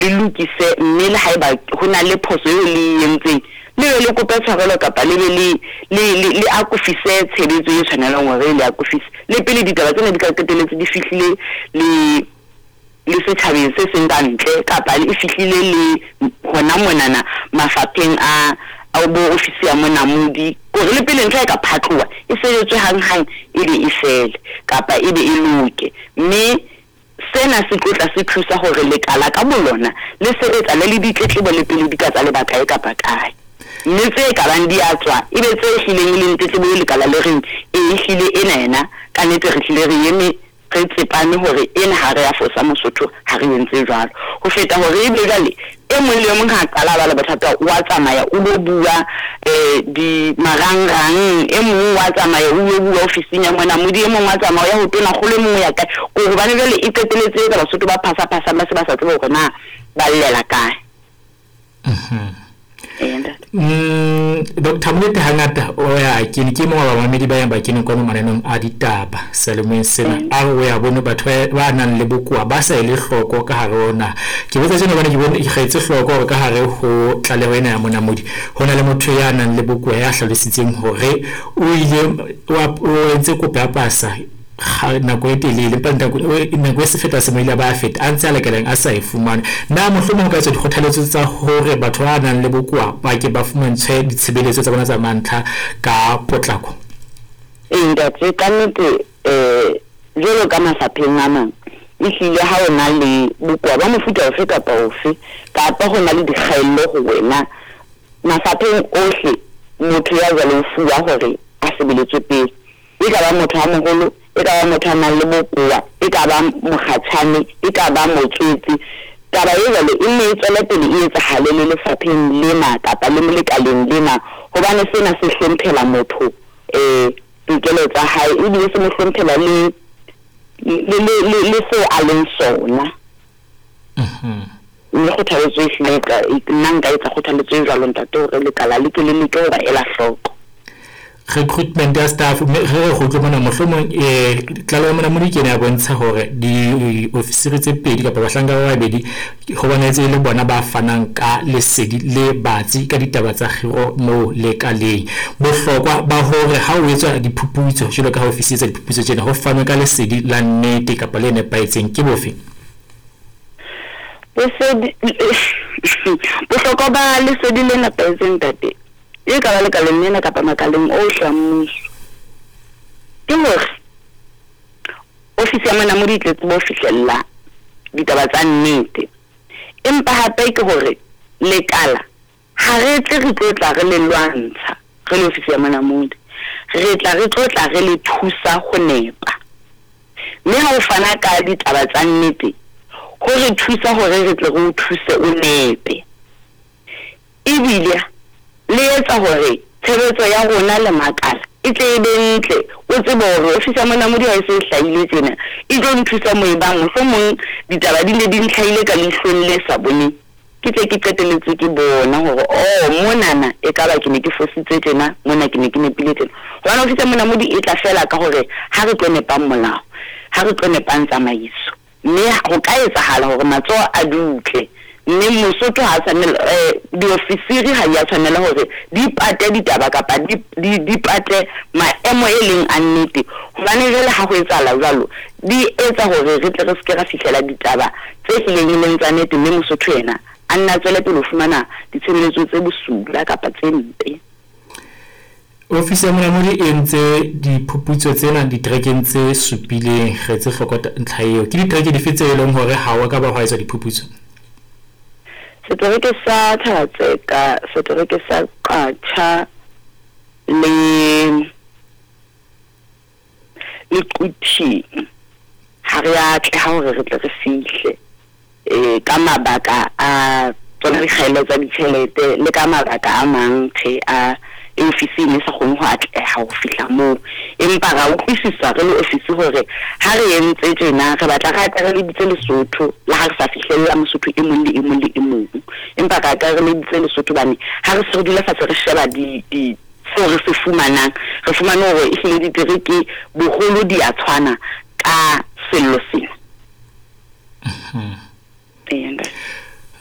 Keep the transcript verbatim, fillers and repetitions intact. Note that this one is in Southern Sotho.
e lokise mme le haeba ho na le phoso eo le entseng le le kopa tshwarelo kapa le le le le akofise tshebetso e tshwanelang hore le akofise le pele ditaba tsena di ka qeteletse di fihlile le le setjhabeng se seng ka ntle kapa le fihlile le hona monana mafapheng a a bo ofisi ya monamodi gore le pele ntse ka phatlowa e sebetswe hang hang e be e fele kapa e be e loke mme sena se tlotla se thusa hore lekala ka bolona le sebetsa le le ditletlebo le pele di ka tsa le bakae kapa kae mme tse ka bang di a tswa e be tse hlileng le ntetlebo le lekala le reng e hlile ena ena ka nete re hlile re eme re tsepane hore ena ha re ya fosa Mosotho ha re entse jwalo ho feta hore e be jale e mong le mong ha qala ba le bothata wa tsamaya o lo bua eh di marangrang e mong wa tsamaya o lo bua ofising ya mona modi e mong wa tsamaya ya ho tona go le mong ya ka go ba ne jale e qeteletse ka Basotho ba phasa phasa ba se ba sa tsebe hore na ba llela kae. Mhm. Mm Doctor Molete hangata o ya ke ne ke mo ba mamedi ba yang ba ke ne kono manenong a ditaba selemong sena a o ya bone batho ba nang le bokoa ba sa ile hloko ka hare ona ke botsa tsena bana ke bone e kgaetse hloko ka hare ho tlaleho ena ya monamodi hona le motho ya nang le bokoa ya hlalositseng hore o ile wa ntse kopa ya pasa na go etelele panta go ina go se feta se moile ba feta a ntse a lekelang a sa e fumane na mohlomong ka tse dikgothaletso tsa hore batho ba nang le bokoa ba ke ba fumantshwe ditshebeletso tsa bona tsa mantla ka potlako e nda tse ka nnete eh jelo ka mafapheng a mang e hlile ha ona le bokoa ba mofuta ofe kapa ofe kapa ho na le dikgaello ho wena mafapheng ohle motho ya jalo fuwa hore a sebeletswe pele e ka ba motho a mogolo e ka ba motho a nang le bokoa e ka ba mokgatshane e ka ba motswetsi taba e jalo e ne e tswela pele e etsahale le lefapheng lena kapa le molekaleng lena hobane sena se hlompela motho eh tokelo tsa hae e bile se mo hlompela le le le le so a leng sona. Mhm. Le go thabetse hlile ka nna nka etsa go thabetse jalo ntate hore lekala le ke le le ke ba ela hloko recruitment ya staff me re go tlo mona mohlomong e tlala mona mo dikene ya bontsha hore di ofisiri tse pedi kapa bahlanga ba babedi go bonetse le bona ba fanang ka lesedi le batsi ka ditaba tsa khiro mo lekaleng bohlokwa ba hore ha o etswa diphuputso jalo ka ofisi tsa diphuputso tsena ho fanwa ka lesedi la nnete kapa le nepaetseng ke bofe lesedi bohlokwa ba lesedi le nepaetseng tate e ka ba le kaleng nena kapa makaleng o hlamuso ke hore ofisi ya mona mo di tletse bo fihlella ditaba tsa nnete empa hape ke hore lekala ha re tle re tlotla re le lwantsha re le ofisi ya mona modi re tla re tlotla re le thusa ho nepa mme ha o fana ka ditaba tsa nnete ho re thusa hore re tle re thuse o nepe ebile le etsa hore tshebetso ya rona le makala e tle be ntle o tsebe hore ofisi ya mona modi ha e se hlahile tsena e tlo nthusa mo ebang mohlomong ditaba di ne di ntlhaile ka lehlong le sa boneng ke tle ke qeteletse ke bona hore oh monana e ka ba ke ne ke fositse tsena mona ke ne ke nepile tsena hona ofisi ya mona modi e tla fela ka hore ha re tlo nepang molao ha re tlo nepang tsamaiso mme ho ka etsahala hore matsoho a dutle mme Mosotho ha tshwanela eh di ofisiri ha ya tshwanela hore di pate ditaba kapa di di pate maemo e leng a nnete hobane jwale ha ho etsahala jwalo di etsa hore re tle re se ke ra fihlela ditaba tse hlileng tsa nnete mme Mosotho yena a nna tswele pele ho fumana ditshebeletso tse bosula kapa tse mpe. Ofisi ya monamodi e ntse diphuputso tsena ditrekeng tse supileng re tse hlokota ntlha eo ke ditreke di fetse e leng hore ha wa ka ba ho etsa diphuputso setereke sa Thalatseka setereke sa Qacha le le Quthi ha re a tle ha hore re tle re fihle eh ka mabaka a tsona di kgaelo tsa ditjhelete le ka mabaka a mang the a ofising sa kgone ho atleha ho fihla moo empa ra utlwisisa re le ofisi hore ha re entse tsena re batla ra ka re le ditse Lesotho la ha re sa fihlella Mosotho e mong le e mong le e mong empa ka ka re le ditse Lesotho bane ha re se re dula fatshe re sheba di di so re se fumanang re fumana hore e hlile ditereke boholo di a tshwana ka sello sena. Mhm. Enda